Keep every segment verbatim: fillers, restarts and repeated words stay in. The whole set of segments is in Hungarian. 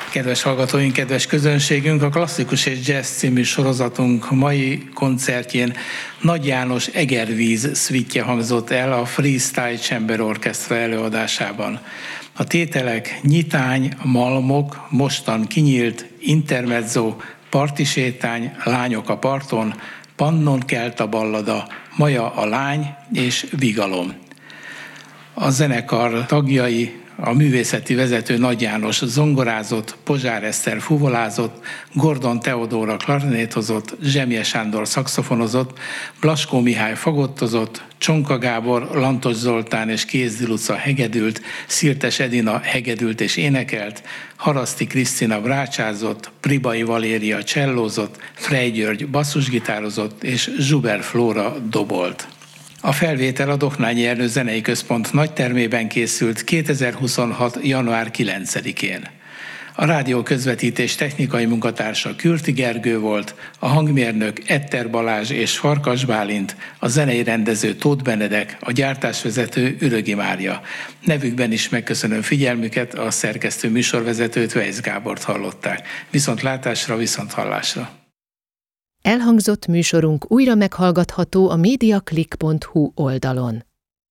Kedves hallgatóink, kedves közönségünk, a Klasszikus és Jazz című sorozatunk mai koncertjén Nagy János Egervíz szvítje hangzott el a Freestyle Chamber Orchestra előadásában. A tételek Nyitány, Malmok, Mostan kinyílt, Intermezzo, Partisétány, Lányok a parton, Pannon kelt a ballada, Maja a lány és Vigalom. A zenekar tagjai: a művészeti vezető Nagy János zongorázott, Pozsár Eszter fuvolázott, Gordon Teodóra klarinétozott, Zsemje Sándor szaxofonozott, Blaskó Mihály fagottozott, Csonka Gábor, Lantos Zoltán és Kézdi Luca hegedült, Szirtes Edina hegedült és énekelt, Haraszti Krisztina brácsázott, Pribai Valéria csellózott, Frey György basszusgitározott és Zsuber Flóra dobolt. A felvétel a Dohnányi Ernő Zenei Központ nagytermében készült kétezer-huszonhat. január kilencedikén. A rádió közvetítés technikai munkatársa Kürti Gergő volt, a hangmérnök Etter Balázs és Farkas Bálint, a zenei rendező Tóth Benedek, a gyártásvezető Ürögi Mária. Nevükben is megköszönöm figyelmüket, a szerkesztő műsorvezetőt, Weisz Gábort hallották. Viszontlátásra, viszonthallásra! Elhangzott műsorunk újra meghallgatható a mediaclick pont hu oldalon.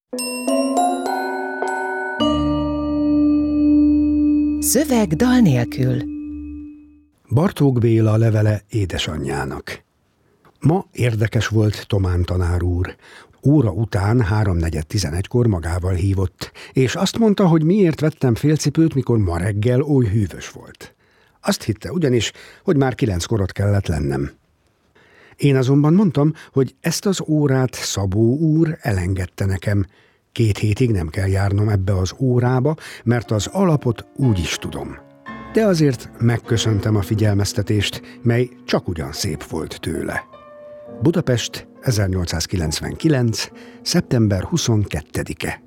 Szöveg dal nélkül. Bartók Béla levele édesanyjának. Ma érdekes volt Tomán tanár úr. Óra után háromnegyed tizenegykor magával hívott, és azt mondta, hogy miért vettem félcipőt, mikor ma reggel oly hűvös volt. Azt hitte ugyanis, hogy már kilenckor ott kellett lennem. Én azonban mondtam, hogy ezt az órát Szabó úr elengedte nekem. Két hétig nem kell járnom ebbe az órába, mert az alapot úgy is tudom. De azért megköszöntem a figyelmeztetést, mely csak ugyan szép volt tőle. Budapest, ezernyolcszázkilencvenkilenc. szeptember huszonkettedike.